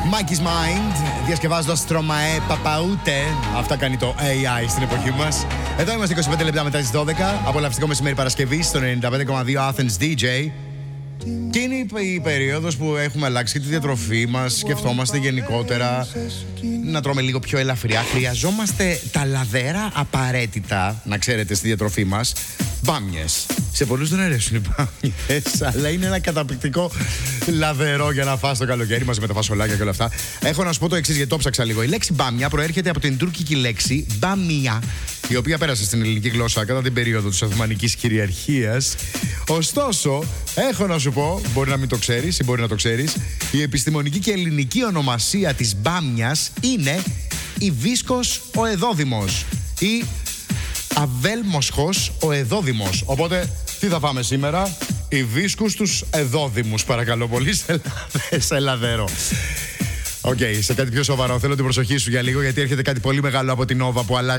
Monkey's Mind, διασκευάζοντας Stromae Papaute. Αυτά κάνει το AI στην εποχή μας. Εδώ είμαστε 25 λεπτά μετά τις 12. Απολαυστικό μεσημέρι Παρασκευή στο 95,2 Athens DJ. Και είναι η περίοδος που έχουμε αλλάξει και τη διατροφή μας. Σκεφτόμαστε γενικότερα να τρώμε λίγο πιο ελαφριά. Χρειαζόμαστε τα λαδέρα απαραίτητα, να ξέρετε, στη διατροφή μας. Μπάμιες. Σε πολλούς δεν αρέσουν οι μπάμιες, αλλά είναι ένα καταπληκτικό λαδερό για να φας το καλοκαίρι μαζί με τα φασολάκια και όλα αυτά. Έχω να σου πω το εξής, γιατί το ψάξα λίγο. Η λέξη μπάμια προέρχεται από την τουρκική λέξη μπάμια, η οποία πέρασε στην ελληνική γλώσσα κατά την περίοδο της Οθωμανικής κυριαρχίας. Ωστόσο, έχω να σου πω, μπορεί να μην το ξέρεις ή μπορεί να το ξέρεις, η επιστημονική και ελληνική ονομασία της μπάμιας είναι η βίσκος ο εδόδημος ή αβέλμοσχος ο εδόδημος. Οπότε, τι θα φάμε σήμερα? Οι βίσκους τους εδόδημους, παρακαλώ πολύ, σε λαδέρο. Οκ, σε κάτι πιο σοβαρό. Θέλω την προσοχή σου για λίγο, γιατί έρχεται κάτι πολύ μεγάλο από την Nova που αλλάζει